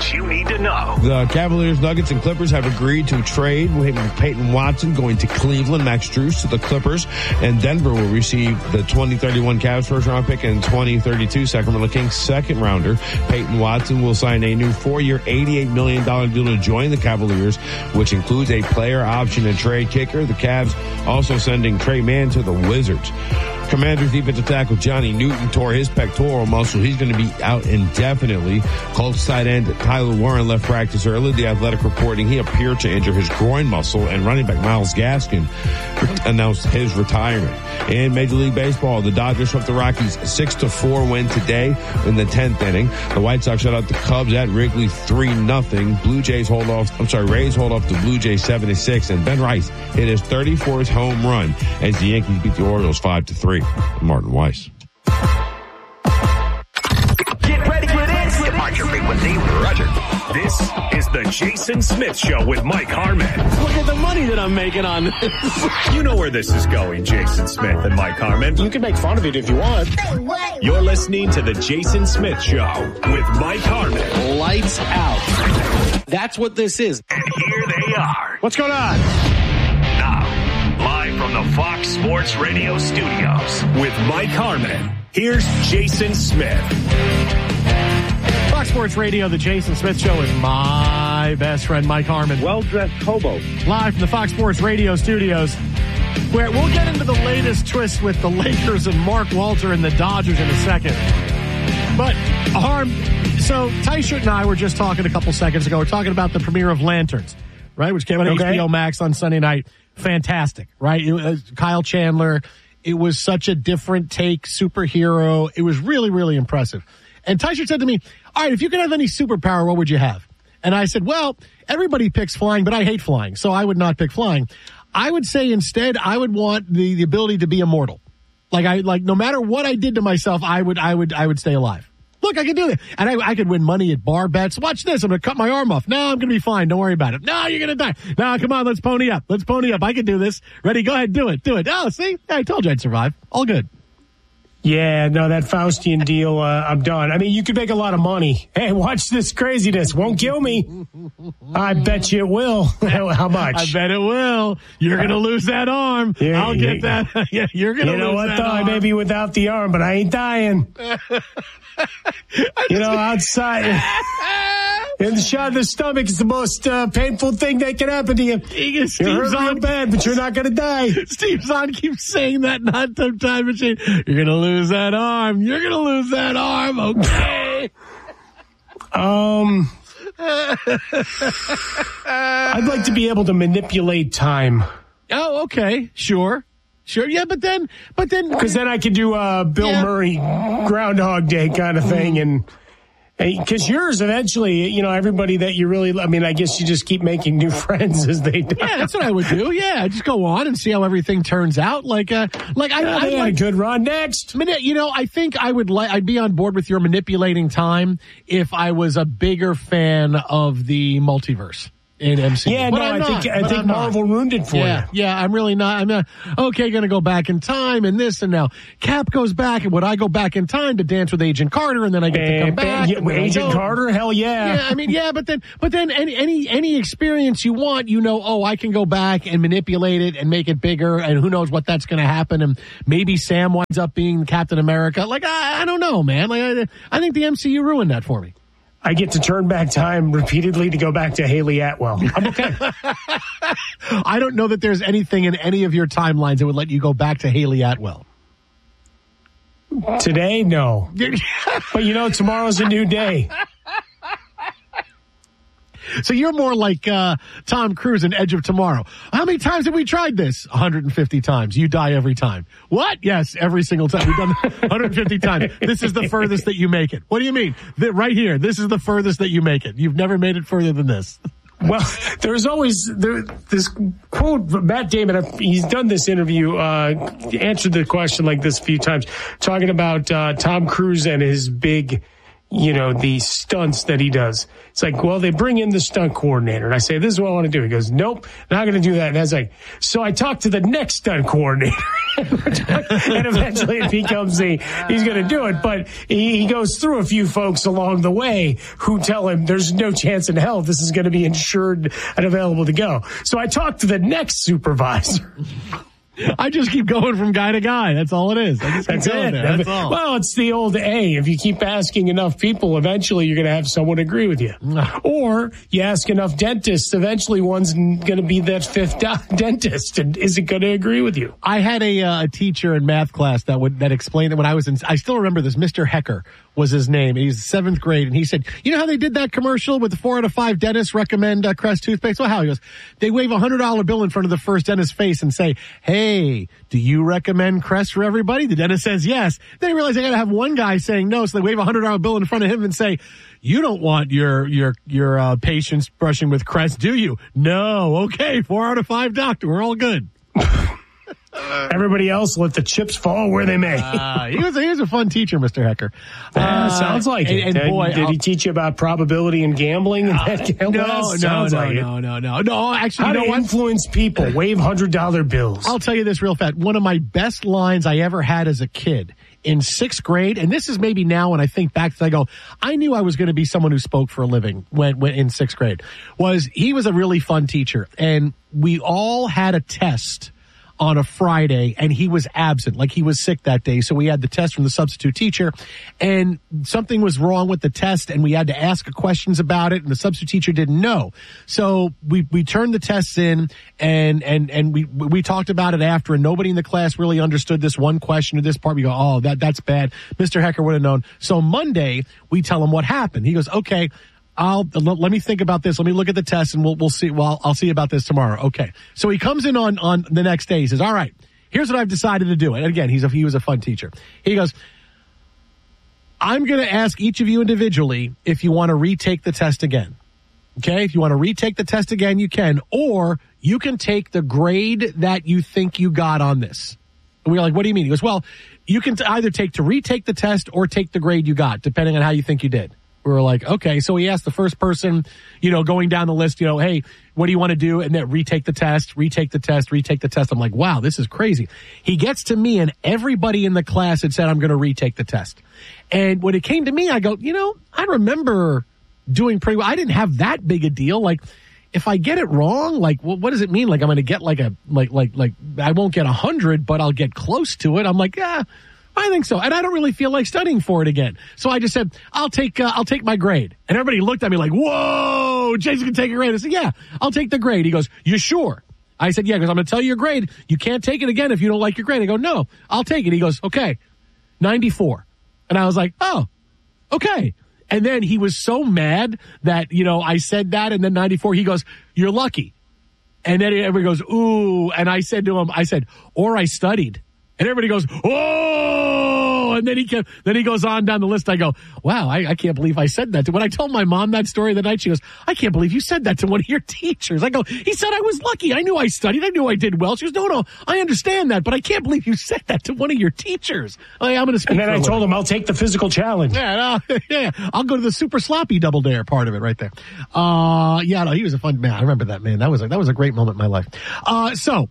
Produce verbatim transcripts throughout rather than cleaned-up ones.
what you need to know. The Cavaliers, Nuggets, and Clippers have agreed to trade with Peyton Watson going to Cleveland, Max Strus to the Clippers, and Denver will receive the twenty thirty-one Cavs first-round pick and twenty thirty-two Sacramento Kings second-rounder. Peyton Watson will sign a new four-year, eighty-eight million dollars deal to join the Cavaliers, which includes a player option and trade kicker. The Cavs also sending Trey Mann to the Wizards. Commanders defensive tackle Johnny Newton tore his pectoral muscle. He's going to be out indefinitely. Colts tight end Tyler Warren left practice early. The Athletic reporting he appeared to injure his groin muscle, and running back Myles Gaskin announced his retirement. In Major League Baseball, the Dodgers swept the Rockies six to four win today in the tenth inning. The White Sox shut out the Cubs at Wrigley three nothing. Blue Jays hold off, I'm sorry, Rays hold off the Blue Jays seven to six, and Ben Rice hit his thirty-fourth home run as the Yankees beat the Orioles five to three. Martin Weiss. Get ready for this. Mark your frequency. Roger. This is the Jason Smith Show with Mike Harmon. Look at the money that I'm making on this. You know where this is going, Jason Smith and Mike Harmon. You can make fun of it if you want. You're listening to the Jason Smith Show with Mike Harmon. Lights out. That's what this is. And here they are. What's going on? Now, live from the Fox Sports Radio studios with Mike Harmon. Here's Jason Smith. Fox Sports Radio, the Jason Smith Show with my best friend, Mike Harmon. Well-dressed hobo. Live from the Fox Sports Radio studios, where we'll get into the latest twist with the Lakers and Mark Walter and the Dodgers in a second. But, Harm, so Tyshirt and I were just talking a couple seconds ago. We're talking about the premiere of Lanterns, right, which came on okay. H B O Max on Sunday night. Fantastic, right? It was Kyle Chandler. It was such a different take, superhero. It was really, really impressive. And Tyshirt said to me, all right, if you could have any superpower, what would you have? And I said, well, everybody picks flying, but I hate flying, so I would not pick flying. I would say instead, I would want the, the ability to be immortal. Like I, like no matter what I did to myself, I would, I would, I would stay alive. Look, I can do that. And I, I could win money at bar bets. Watch this. I'm going to cut my arm off. No, I'm going to be fine. Don't worry about it. No, you're going to die. No, come on. Let's pony up. Let's pony up. I can do this. Ready? Go ahead. Do it. Do it. Oh, see? I told you I'd survive. All good. Yeah, no, that Faustian deal, uh, I'm done. I mean, you could make a lot of money. Hey, watch this craziness. Won't kill me. I bet you it will. How much? I bet it will. You're going to lose that arm. Yeah, I'll yeah, get that. Yeah, you're going to lose that. You know what, though? I may be without the arm, but I ain't dying. You know, outside. And the shot in the stomach is the most uh, painful thing that can happen to you. You're hurt real bad, but you're not going to die. Steve Zahn keeps saying that not the time machine. You're going to lose that arm. You're going to lose that arm. Okay. Um, I'd like to be able to manipulate time. Oh, okay. Sure. Sure, yeah, but then, but then, because then I could do a Bill yeah. Murray Groundhog Day kind of thing, and because yours eventually, you know, everybody that you really, I mean, I guess you just keep making new friends as they die. Yeah, that's what I would do. Yeah, just go on and see how everything turns out. Like, uh, like I, yeah, I had like, a good run next. You know, I think I would like, I'd be on board with your manipulating time if I was a bigger fan of the multiverse. In M C U. Yeah, but no, I'm I not, think I think Marvel not. ruined it for yeah, you. Yeah, I'm really not. I'm not. Okay, going to go back in time and this and now. Cap goes back, and would I go back in time to dance with Agent Carter and then I get and, to come back? Yeah, Agent Carter, hell yeah. Yeah, I mean, yeah, but then, but then any any any experience you want, you know, oh, I can go back and manipulate it and make it bigger, and who knows what that's going to happen, and maybe Sam winds up being Captain America. Like I, I don't know, man. Like I, I think the M C U ruined that for me. I get to turn back time repeatedly to go back to Haley Atwell. I'm okay. I don't know that there's anything in any of your timelines that would let you go back to Haley Atwell. Today, no. But you know, tomorrow's a new day. So you're more like uh, Tom Cruise in Edge of Tomorrow. How many times have we tried this? one hundred fifty times. You die every time. What? Yes, every single time. We've done one hundred fifty times. This is the furthest that you make it. What do you mean? The, right here. This is the furthest that you make it. You've never made it further than this. Well, there's always there, this quote from Matt Damon. He's done this interview, uh, answered the question like this a few times, talking about uh, Tom Cruise and his big, you know, the stunts that he does. It's like, well, they bring in the stunt coordinator. And I say, this is what I want to do. He goes, nope, not going to do that. And I was like, so I talked to the next stunt coordinator. And eventually it becomes a, he's going to do it. But he, he goes through a few folks along the way who tell him there's no chance in hell this is going to be insured and available to go. So I talked to the next supervisor. I just keep going from guy to guy. That's all it is. I just keep That's going it. there. That's all. Well, it's the old A. If you keep asking enough people, eventually you're going to have someone agree with you. Or you ask enough dentists, eventually one's going to be that fifth do- dentist and isn't going to agree with you. I had a, uh, a teacher in math class that would that explained that when I was in. I still remember this. Mister Hecker was his name. He's seventh grade, and he said, "You know how they did that commercial with the four out of five dentists recommend uh, Crest toothpaste? Well, how?" He goes, "They wave a hundred dollar bill in front of the first dentist's face and say, 'Hey, do you recommend Crest for everybody?' The dentist says yes. Then he realized they got to have one guy saying no, so they wave a hundred dollar bill in front of him and say, 'You don't want your your your uh, patients brushing with Crest, do you?' 'No.' 'Okay, four out of five, doctor. We're all good.'" Everybody else let the chips fall where they may. uh, he was he was a fun teacher, Mister Hecker. Uh, Uh, sounds like and, it. And did, boy, did he teach you about probability and gambling? And that uh, no, no, sounds no, like no, no, no, no. Actually, How you know to what? influence people? Wave hundred dollar bills. I'll tell you this real fast. One of my best lines I ever had as a kid in sixth grade, and this is maybe now when I think back, I go, I knew I was going to be someone who spoke for a living when, when in sixth grade. Was he was a really fun teacher, and we all had a test on a Friday, and he was absent, like he was sick that day. So we had the test from the substitute teacher, and something was wrong with the test, and we had to ask questions about it, and the substitute teacher didn't know. So we we turned the tests in, and and and we we talked about it after, and nobody in the class really understood this one question or this part. We go, oh, that that's bad. Mister Hecker would have known. So Monday, we tell him what happened. He goes, okay, I'll let me think about this. Let me look at the test, and we'll we'll see. Well, I'll see about this tomorrow. Okay. So he comes in on on the next day. He says, "All right, here's what I've decided to do." And again, he's a, he was a fun teacher. He goes, "I'm going to ask each of you individually if you want to retake the test again. Okay, if you want to retake the test again, you can, or you can take the grade that you think you got on this." And we were like, "What do you mean?" He goes, "Well, you can t- either take to retake the test or take the grade you got, depending on how you think you did." We were like, okay. So he asked the first person, you know, going down the list, you know, "Hey, what do you want to do?" And then retake the test, retake the test, retake the test. I'm like, wow, this is crazy. He gets to me, and everybody in the class had said, "I'm going to retake the test." And when it came to me, I go, you know, I remember doing pretty well. I didn't have that big a deal. Like, if I get it wrong, like, well, what does it mean? Like, I'm going to get like a, like, like, like, I won't get a hundred, but I'll get close to it. I'm like, yeah. I think so, and I don't really feel like studying for it again. So I just said, "I'll take, uh, I'll take my grade." And everybody looked at me like, "Whoa, Jason can take a grade." I said, "Yeah, I'll take the grade." He goes, "You sure?" I said, "Yeah," because I'm going to tell you your grade. You can't take it again if you don't like your grade. I go, "No, I'll take it." He goes, "Okay, ninety-four." And I was like, "Oh, okay." And then he was so mad that, you know, I said that, and then ninety-four. He goes, "You're lucky." And then everybody goes, "Ooh." And I said to him, I said, "Or I studied." And everybody goes, "Oh!" And then he kept, then he goes on down the list. I go, wow, I, I can't believe I said that. When I told my mom that story the night, she goes, "I can't believe you said that to one of your teachers." I go, "He said I was lucky. I knew I studied. I knew I did well." She goes, "No, no, I understand that, but I can't believe you said that to one of your teachers." I, I'm going to speak. And then I told him, "I'll take the physical challenge." Yeah, no, yeah, I'll go to the super sloppy double dare part of it right there. Uh, yeah, no, he was a fun man. I remember that, man. That was a, that was a great moment in my life. Uh, so.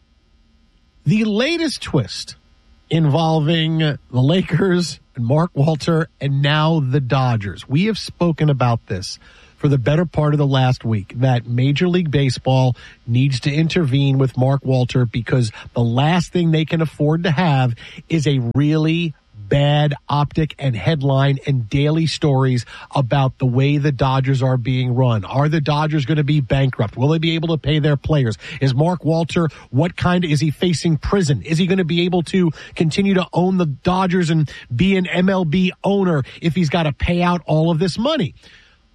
The latest twist involving the Lakers and Mark Walter and now the Dodgers. We have spoken about this for the better part of the last week, that Major League Baseball needs to intervene with Mark Walter because the last thing they can afford to have is a really bad optic and headline and daily stories about the way the Dodgers are being run. Are the Dodgers going to be bankrupt? Will they be able to pay their players? Is Mark Walter, what kind, is he facing prison? Is he going to be able to continue to own the Dodgers and be an M L B owner if he's got to pay out all of this money?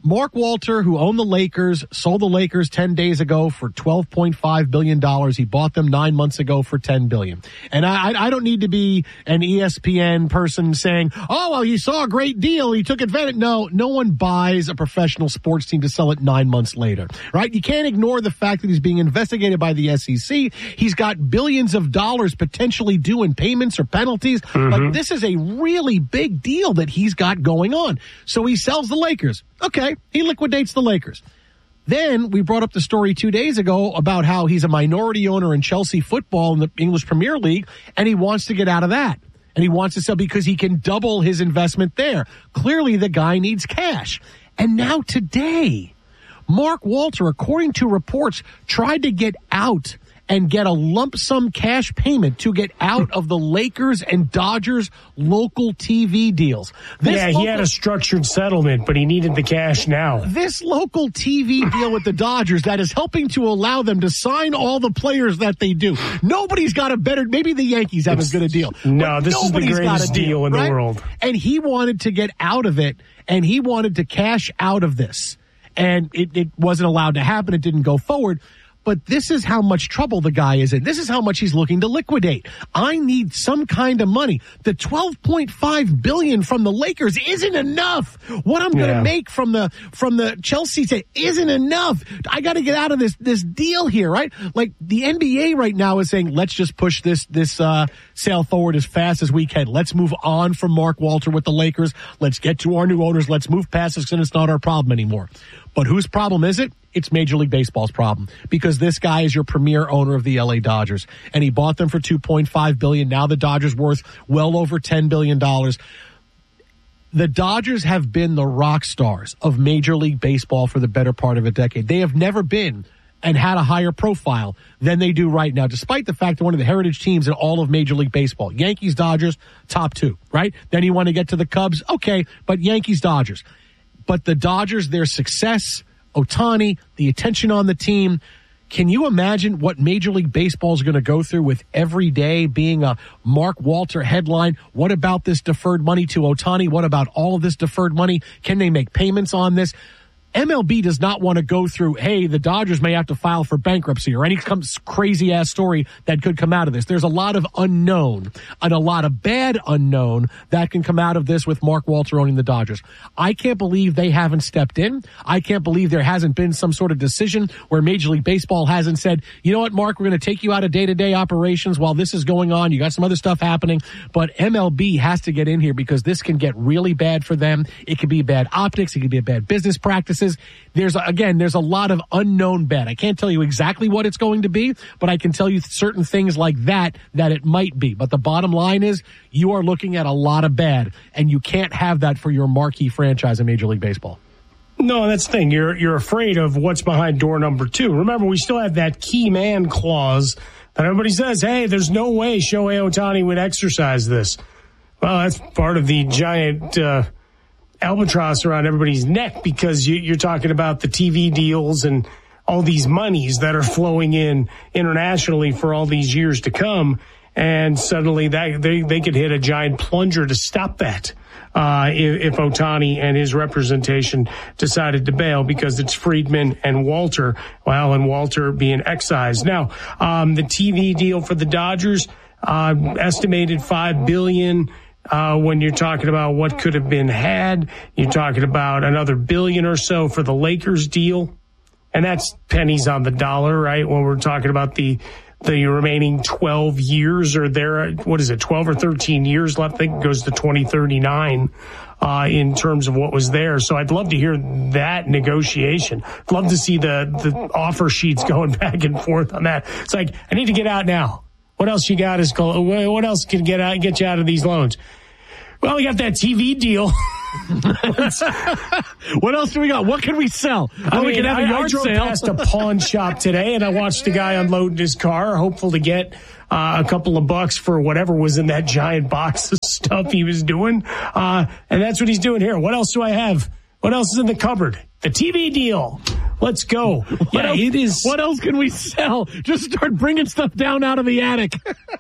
Mark Walter, who owned the Lakers, sold the Lakers ten days ago for twelve point five billion dollars. He bought them nine months ago for ten billion dollars. And I, I don't need to be an E S P N person saying, oh, well, he saw a great deal. He took advantage. No, no one buys a professional sports team to sell it nine months later, right? You can't ignore the fact that he's being investigated by the S E C. He's got billions of dollars potentially due in payments or penalties. Mm-hmm. Like, this is a really big deal that he's got going on. So he sells the Lakers. Okay, he liquidates the Lakers. Then we brought up the story two days ago about how he's a minority owner in Chelsea football in the English Premier League, and he wants to get out of that. And he wants to sell because he can double his investment there. Clearly, the guy needs cash. And now today, Mark Walter, according to reports, tried to get out and get a lump sum cash payment to get out of the Lakers and Dodgers local T V deals. This yeah, local, he had a structured settlement, but he needed the cash now. This local T V deal with the Dodgers that is helping to allow them to sign all the players that they do. Nobody's got a better, maybe the Yankees have it's, as good a deal. No, this is the greatest deal, deal in right? the world. And he wanted to get out of it, and he wanted to cash out of this. And it, it wasn't allowed to happen. It didn't go forward. But this is how much trouble the guy is in. This is how much he's looking to liquidate. I need some kind of money. The twelve point five billion dollars from the Lakers isn't enough. What I'm going to yeah. make from the from the Chelsea say isn't enough. I got to get out of this this deal here, right? Like the N B A right now is saying, let's just push this this uh, sale forward as fast as we can. Let's move on from Mark Walter with the Lakers. Let's get to our new owners. Let's move past this, and it's not our problem anymore. But whose problem is it? It's Major League Baseball's problem, because this guy is your premier owner of the L A Dodgers, and he bought them for two point five billion dollars. Now the Dodgers worth well over ten billion dollars. The Dodgers have been the rock stars of Major League Baseball for the better part of a decade. They have never been and had a higher profile than they do right now, despite the fact that one of the heritage teams in all of Major League Baseball. Yankees, Dodgers, top two, right? Then you want to get to the Cubs, okay, but Yankees, Dodgers. But the Dodgers, their success, Ohtani, the attention on the team. Can you imagine what Major League Baseball is going to go through with every day being a Mark Walter headline? What about this deferred money to Ohtani? What about all of this deferred money? Can they make payments on this? M L B does not want to go through, hey, the Dodgers may have to file for bankruptcy or any crazy-ass story that could come out of this. There's a lot of unknown and a lot of bad unknown that can come out of this with Mark Walter owning the Dodgers. I can't believe they haven't stepped in. I can't believe there hasn't been some sort of decision where Major League Baseball hasn't said, you know what, Mark, we're going to take you out of day-to-day operations while this is going on. You got some other stuff happening. But M L B has to get in here because this can get really bad for them. It could be bad optics. It could be a bad business practices. There's, again, there's a lot of unknown bad. I can't tell you exactly what it's going to be, but I can tell you certain things like that, that it might be. But the bottom line is you are looking at a lot of bad, and you can't have that for your marquee franchise in Major League Baseball. No, that's the thing. You're, you're afraid of what's behind door number two. Remember, we still have that key man clause that everybody says, hey, there's no way Shohei Ohtani would exercise this. Well, that's part of the giant, uh, albatross around everybody's neck, because you, you're talking about the T V deals and all these monies that are flowing in internationally for all these years to come. And suddenly that they, they could hit a giant plunger to stop that. Uh, if, if Ohtani and his representation decided to bail, because it's Friedman and Walter, well, and Walter being excised. Now, um, the T V deal for the Dodgers, uh, estimated five billion dollars. Uh, when you're talking about what could have been had, you're talking about another billion or so for the Lakers deal. And that's pennies on the dollar, right? When we're talking about the, the remaining twelve years, or there, what is it, twelve or thirteen years left? I think it goes to twenty thirty-nine, uh, in terms of what was there. So I'd love to hear that negotiation. I'd love to see the, the offer sheets going back and forth on that. It's like, I need to get out now. What else you got is called, what else can get out, get you out of these loans? Well, we got that T V deal. What else do we got? What can we sell? I oh, mean, we can have a yard I drove sale. past a pawn shop today, and I watched a guy unloading his car, hopeful to get uh, a couple of bucks for whatever was in that giant box of stuff he was doing. Uh, and that's what he's doing here. What else do I have? What else is in the cupboard? The T V deal. Let's go. What yeah, else, it is. What else can we sell? Just start bringing stuff down out of the attic.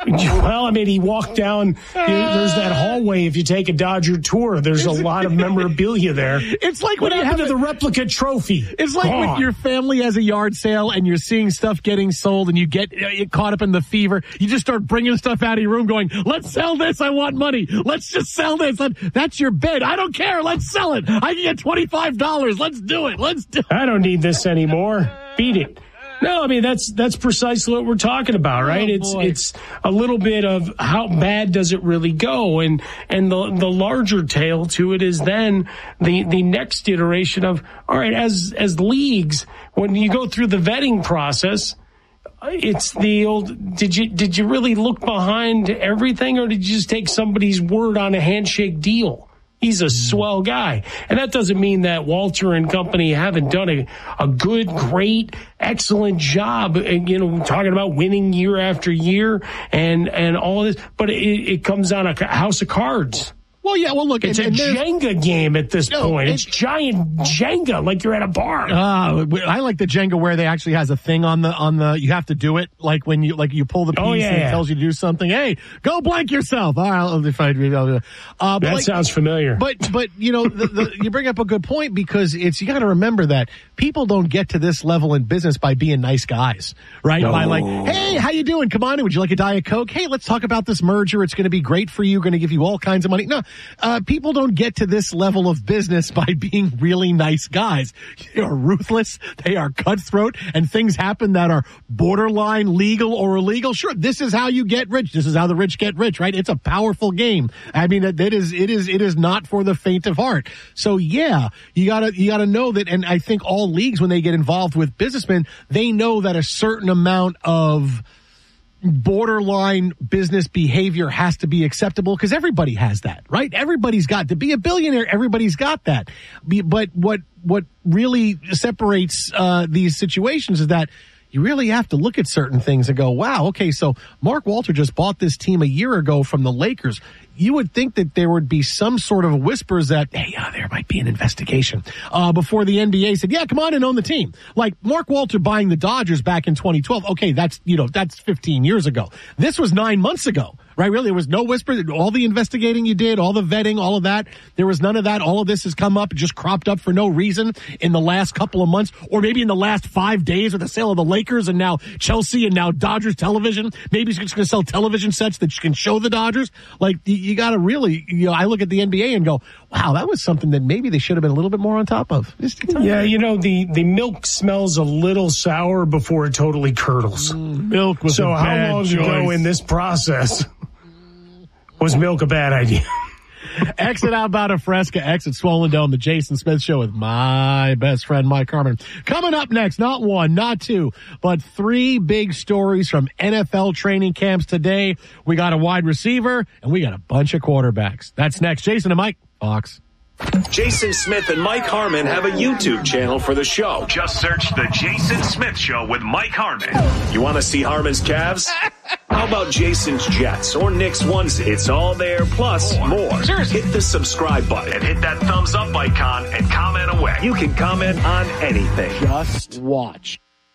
Well, I mean, he walked down. There's that hallway. If you take a Dodger tour, there's a lot of memorabilia there. It's like what when you happened have to the replica trophy. It's like Gone. when your family has a yard sale and you're seeing stuff getting sold and you get uh, caught up in the fever. You just start bringing stuff out of your room going, let's sell this. I want money. Let's just sell this. Let, that's your bed. I don't care. Let's sell it. I can get twenty-five dollars. Let's do it. Let's do it. I don't need this anymore. Beat it. No, I mean, that's that's precisely what we're talking about, right? Oh, it's boy. it's a little bit of how bad does it really go? And and the the larger tale to it is then the the next iteration of, all right, as as leagues, when you go through the vetting process, it's the old, did you did you really look behind everything, or did you just take somebody's word on a handshake deal? He's a swell guy. And that doesn't mean that Walter and company haven't done a, a good, great, excellent job, you know, talking about winning year after year and, and all this. But it, it comes on a house of cards. Well, yeah, well, look, it's and, a and Jenga game at this no, point. it, It's giant Jenga, like you're at a bar. Uh, I like the Jenga where they actually has a thing on the, on the, you have to do it, like when you, like you pull the piece oh, yeah, and it yeah. tells you to do something. Hey, go blank yourself. All right, I'll define you. Uh, but that like, sounds familiar. But, but, you know, the, the, you bring up a good point because it's, you got to remember that people don't get to this level in business by being nice guys, right? No. By like, hey, how you doing? Come on in. Would you like a Diet Coke? Hey, let's talk about this merger. It's going to be great for you. Going to give you all kinds of money. No, uh, people don't get to this level of business by being really nice guys. They are ruthless. They are cutthroat, and things happen that are borderline legal or illegal. Sure, this is how you get rich. This is how the rich get rich, right? It's a powerful game. I mean, it, it is, it is, it is not for the faint of heart. So yeah, you gotta, you gotta know that. And I think all leagues, when they get involved with businessmen, they know that a certain amount of borderline business behavior has to be acceptable because everybody has that, right? Everybody's got to be a billionaire. Everybody's got that. But what, what really separates, uh, these situations is that you really have to look at certain things and go, wow, okay, so Mark Walter just bought this team a year ago from the Lakers. You would think that there would be some sort of whispers that, hey, uh, there might be an investigation, uh, before the N B A said, yeah, come on and own the team. Like Mark Walter buying the Dodgers back in twenty twelve. Okay, that's, you know, that's fifteen years ago. This was nine months ago. Right, really, there was no whisper. All the investigating you did, all the vetting, all of that, there was none of that. All of this has come up, just cropped up for no reason in the last couple of months, or maybe in the last five days with the sale of the Lakers and now Chelsea and now Dodgers television. Maybe he's just going to sell television sets that can show the Dodgers. Like, you, you got to really, you know, I look at the N B A and go, wow, that was something that maybe they should have been a little bit more on top of. Yeah, you know, the, the milk smells a little sour before it totally curdles. Mm, milk was so a how bad long choice. ago in this process was milk a bad idea? Exit Outbound of Fresca, exit Swollen Dome, the Jason Smith Show with my best friend, Mike Harmon. Coming up next, not one, not two, but three big stories from N F L training camps today. We got a wide receiver, and we got a bunch of quarterbacks. That's next. Jason and Mike, Fox. Jason Smith and Mike Harmon have a YouTube channel for the show. Just search The Jason Smith Show with Mike Harmon. You want to see Harmon's calves? How about Jason's Jets or Nick's onesie? It's all there, plus more. Seriously. Hit the subscribe button and hit that thumbs up icon and comment away. You can comment on anything. Just watch.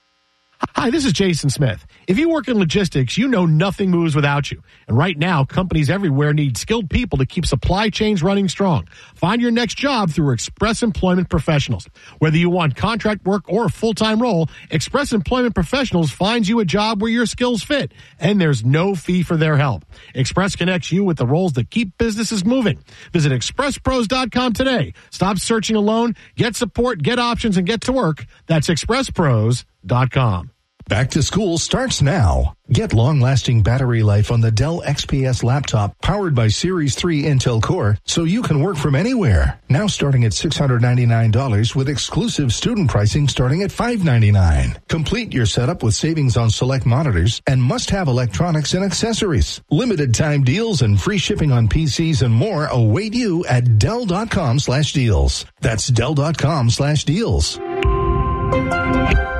Hi, this is Jason Smith. If you work in logistics, you know nothing moves without you. And right now, companies everywhere need skilled people to keep supply chains running strong. Find your next job through Express Employment Professionals. Whether you want contract work or a full-time role, Express Employment Professionals finds you a job where your skills fit. And there's no fee for their help. Express connects you with the roles that keep businesses moving. Visit express pros dot com today. Stop searching alone. Get support, get options, and get to work. That's express pros dot com. Back to school starts now. Get long-lasting battery life on the Dell X P S laptop powered by Series three Intel Core so you can work from anywhere. Now starting at six hundred ninety-nine dollars with exclusive student pricing starting at five hundred ninety-nine dollars. Complete your setup with savings on select monitors and must-have electronics and accessories. Limited time deals and free shipping on P Cs and more await you at Dell.com slash deals. That's Dell.com slash deals.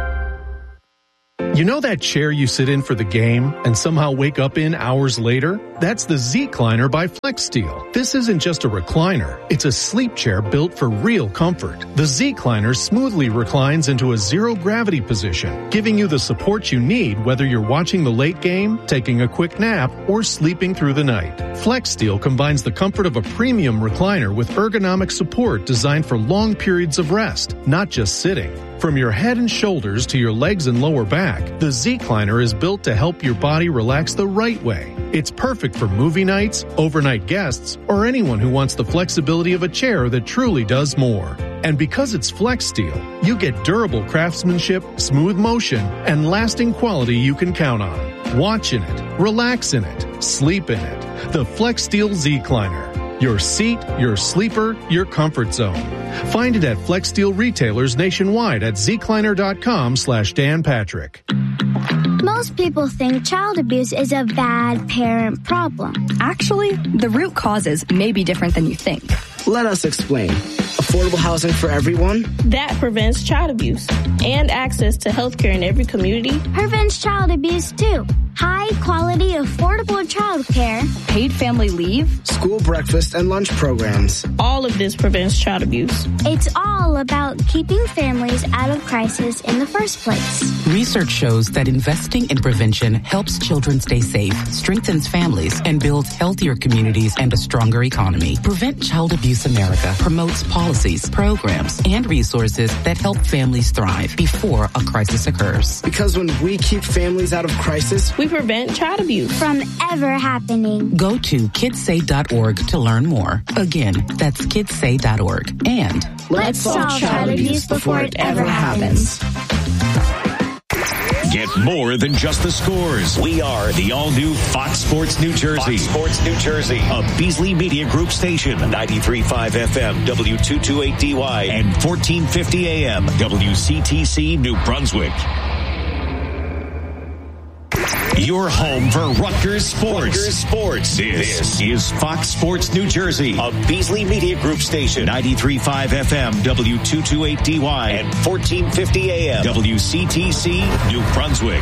You know that chair you sit in for the game and somehow wake up in hours later? That's the Z-Cliner by FlexSteel. This isn't just a recliner. It's a sleep chair built for real comfort. The Z-Cliner smoothly reclines into a zero-gravity position, giving you the support you need whether you're watching the late game, taking a quick nap, or sleeping through the night. FlexSteel combines the comfort of a premium recliner with ergonomic support designed for long periods of rest, not just sitting. From your head and shoulders to your legs and lower back, the Z-Cliner is built to help your body relax the right way. It's perfect for movie nights, overnight guests, or anyone who wants the flexibility of a chair that truly does more. And because it's FlexSteel, you get durable craftsmanship, smooth motion, and lasting quality you can count on. Watch in it, relax in it, sleep in it. The FlexSteel Z-Cliner. Your seat, your sleeper, your comfort zone. Find it at FlexSteel retailers nationwide at zcliner.com slash Dan Patrick. Most people think child abuse is a bad parent problem. Actually, the root causes may be different than you think. Let us explain. Affordable housing for everyone? That prevents child abuse. And access to health care in every community prevents child abuse too. High quality, affordable child care. Paid family leave. School breakfast and lunch programs. All of this prevents child abuse. It's all about keeping families out of crisis in the first place. Research shows that investing in prevention helps children stay safe, strengthens families, and builds healthier communities and a stronger economy. Prevent Child Abuse America promotes policies, programs, and resources that help families thrive before a crisis occurs. Because when we keep families out of crisis, we prevent child abuse from ever happening. Go to kids say dot org to learn more. Again, that's kids say dot org. And let's solve child abuse before it ever happens. Get more than just the scores. We are the all-new Fox Sports New Jersey. Fox Sports New Jersey. A Beasley Media Group station. ninety-three point five F M, W two twenty-eight D Y, and fourteen fifty A M, W C T C New Brunswick. Your home for Rutgers Sports. Rutgers Sports. This, this is Fox Sports New Jersey, a Beasley Media Group station. ninety-three point five F M, W two twenty-eight D Y, and fourteen fifty A M, W C T C New Brunswick.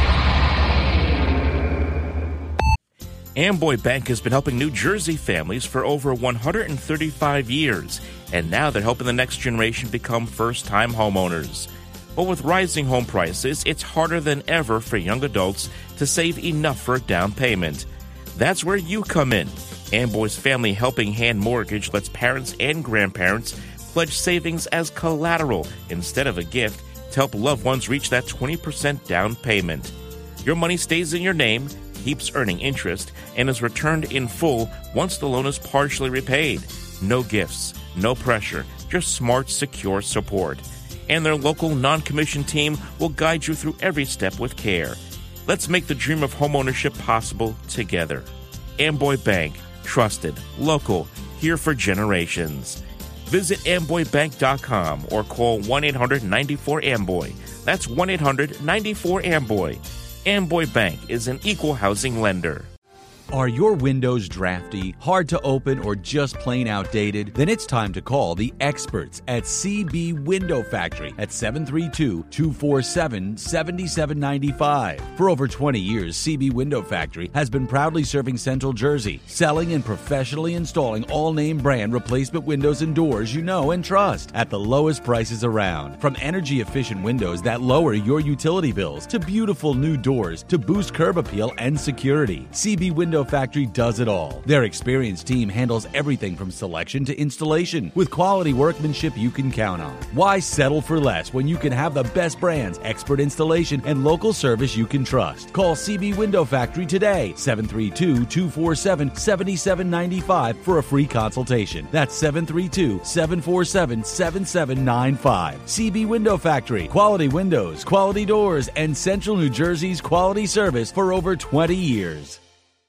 Amboy Bank has been helping New Jersey families for over one hundred thirty-five years, and now they're helping the next generation become first-time homeowners. But with rising home prices, it's harder than ever for young adults to save enough for a down payment. That's where you come in. Amboy's Family Helping Hand Mortgage lets parents and grandparents pledge savings as collateral instead of a gift to help loved ones reach that twenty percent down payment. Your money stays in your name, keeps earning interest, and is returned in full once the loan is partially repaid. No gifts, no pressure, just smart, secure support. And their local non-commissioned team will guide you through every step with care. Let's make the dream of homeownership possible together. Amboy Bank, trusted, local, here for generations. Visit amboy bank dot com or call one eight hundred nine four amboy. That's one eight hundred nine four amboy. Amboy Bank is an equal housing lender. Are your windows drafty, hard to open, or just plain outdated? Then it's time to call the experts at C B Window Factory at seven three two, two four seven, seven seven nine five. For over twenty years, C B Window Factory has been proudly serving Central Jersey, selling and professionally installing all-name brand replacement windows and doors you know and trust at the lowest prices around. From energy-efficient windows that lower your utility bills to beautiful new doors to boost curb appeal and security, C B Window Factory does it all. Their experienced team handles everything from selection to installation with quality workmanship you can count on. Why settle for less when you can have the best brands, expert installation, and local service you can trust? Call C B Window Factory today, seven three two, two four seven, seven seven nine five for a free consultation. That's seven three two, seven four seven, seven seven nine five. C B Window Factory, quality windows, quality doors, and Central New Jersey's quality service for over twenty years.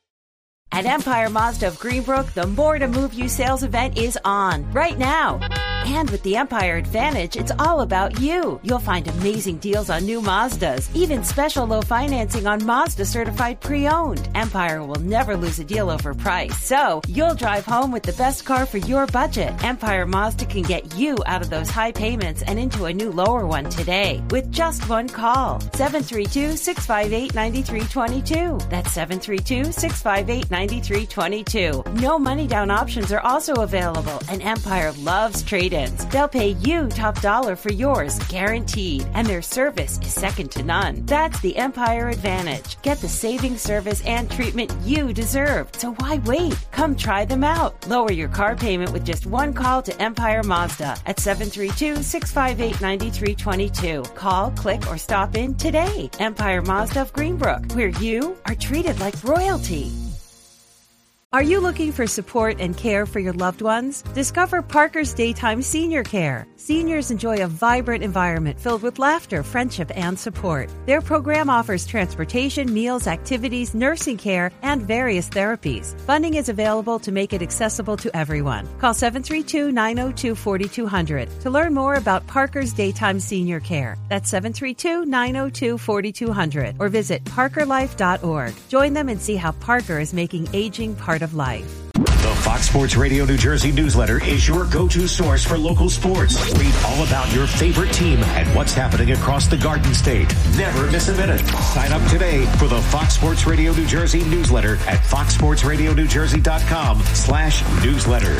At Empire Mazda of Greenbrook, the More to Move You sales event is on right now. And with the Empire Advantage, it's all about you. You'll find amazing deals on new Mazdas, even special low financing on Mazda certified pre-owned. Empire will never lose a deal over price, so you'll drive home with the best car for your budget. Empire Mazda can get you out of those high payments and into a new lower one today with just one call. seven three two, six five eight, nine three two two. That's seven three two, six five eight, nine three two two. No money down options are also available, and Empire loves trade-ins. They'll pay you top dollar for yours, guaranteed, and their service is second to none. That's the Empire Advantage. Get the saving service and treatment you deserve. So why wait? Come try them out. Lower your car payment with just one call to Empire Mazda at seven three two, six five eight, nine three two two. Call, click, or stop in today. Empire Mazda of Greenbrook, where you are treated like royalty. Are you looking for support and care for your loved ones? Discover Parker's Daytime Senior Care. Seniors enjoy a vibrant environment filled with laughter, friendship, and support. Their program offers transportation, meals, activities, nursing care, and various therapies. Funding is available to make it accessible to everyone. Call seven three two, nine zero two, four two zero zero to learn more about Parker's Daytime Senior Care. That's seven three two, nine zero two, four two zero zero or visit parker life dot org. Join them and see how Parker is making aging part of life. The Fox Sports Radio New Jersey newsletter is your go-to source for local sports. Read all about your favorite team and what's happening across the Garden State. Never miss a minute. Sign up today for the Fox Sports Radio New Jersey newsletter at fox sports radio new jersey dot com slash newsletter.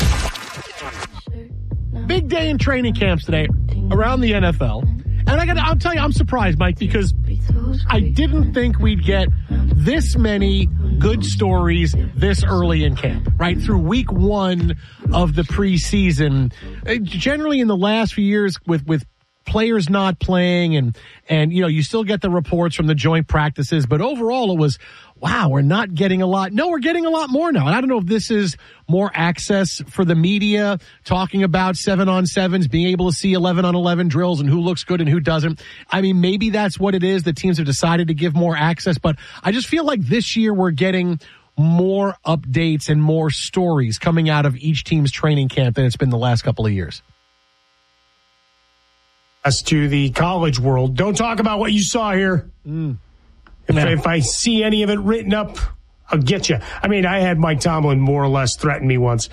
Big day in training camps today around the N F L. And I got I'll tell you, I'm surprised, Mike, because I didn't think we'd get this many good stories this early in camp, right? Through week one of the preseason. Generally in the last few years with, with players not playing and, and, you know, you still get the reports from the joint practices, but overall it was, wow, we're not getting a lot. No, we're getting a lot more now. And I don't know if this is more access for the media, talking about seven on sevens, being able to see eleven on eleven drills and who looks good and who doesn't. I mean, maybe that's what it is. The teams have decided to give more access, but I just feel like this year we're getting more updates and more stories coming out of each team's training camp than it's been the last couple of years. As to the college world, don't talk about what you saw here. Mm. If, if I see any of it written up, I'll get you. I mean, I had Mike Tomlin more or less threaten me once,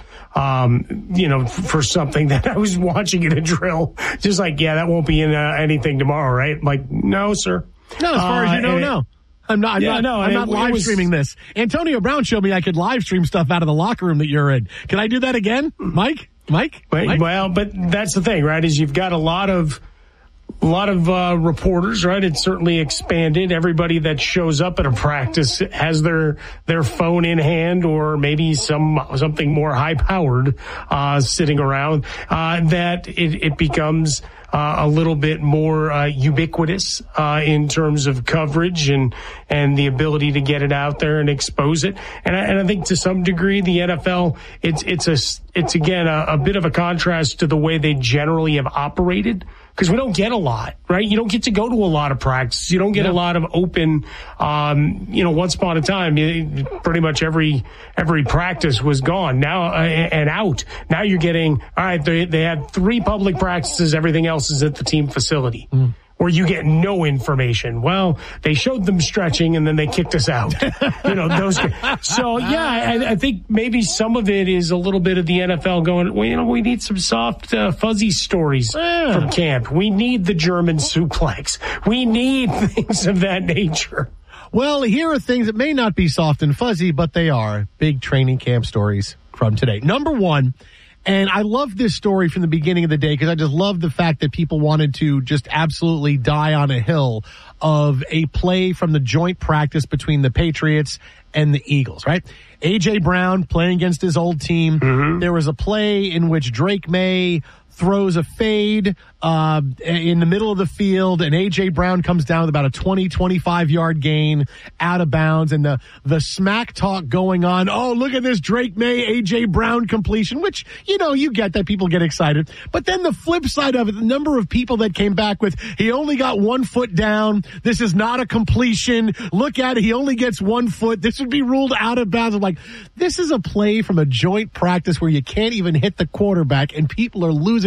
um, you know, for something that I was watching in a drill. Just like, yeah, that won't be in uh, anything tomorrow, right? I'm like, no, sir. No, as far uh, as you know, no. I'm not, I'm yeah, not, no, I'm not it, live it was, streaming this. Antonio Brown showed me I could live stream stuff out of the locker room that you're in. Can I do that again? Mike? Mike? Mike? Well, but that's the thing, right, is you've got a lot of, A lot of uh, reporters, right? It's certainly expanded. Everybody that shows up at a practice has their their phone in hand, or maybe some something more high powered uh, sitting around. Uh, that it, it becomes uh, a little bit more uh, ubiquitous uh, in terms of coverage and and the ability to get it out there and expose it. And I, and I think to some degree the N F L it's it's a it's again a, a bit of a contrast to the way they generally have operated. Because we don't get a lot, right? You don't get to go to a lot of practice. You don't get yeah. a lot of open, um, you know, once upon a time, you, pretty much every, every practice was gone now uh, and out. Now you're getting, all right, they, they had three public practices. Everything else is at the team facility. Mm. Or you get no information. Well, they showed them stretching and then they kicked us out. you know, those. So yeah, I, I think maybe some of it is a little bit of the N F L going, well, you know, we need some soft, uh, fuzzy stories yeah. from camp. We need the German suplex. We need things of that nature. Well, here are things that may not be soft and fuzzy, but they are big training camp stories from today. Number one, and I love this story from the beginning of the day because I just love the fact that people wanted to just absolutely die on a hill of a play from the joint practice between the Patriots and the Eagles, right? A J. Brown playing against his old team. Mm-hmm. There was a play in which Drake May throws a fade uh, in the middle of the field, and A J. Brown comes down with about a twenty, twenty-five yard gain out of bounds, and the, the smack talk going on. Oh, look at this Drake May, A J. Brown completion, which, you know, you get that people get excited. But then the flip side of it, the number of people that came back with, he only got one foot down. This is not a completion. Look at it. He only gets one foot. This would be ruled out of bounds. I'm like, this is a play from a joint practice where you can't even hit the quarterback, and people are losing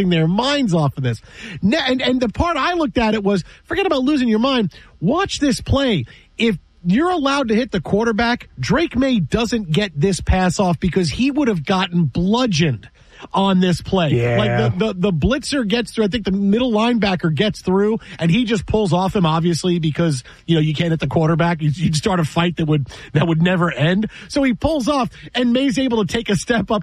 losing their minds off of this. And, and the part I looked at it was, forget about losing your mind. Watch this play. If you're allowed to hit the quarterback, Drake May doesn't get this pass off because he would have gotten bludgeoned on this play. Yeah. Like the, the, the blitzer gets through, I think the middle linebacker gets through, and he just pulls off him, obviously, because, you know, you can't hit the quarterback. You, you'd start a fight that would, that would never end. So he pulls off, and May's able to take a step up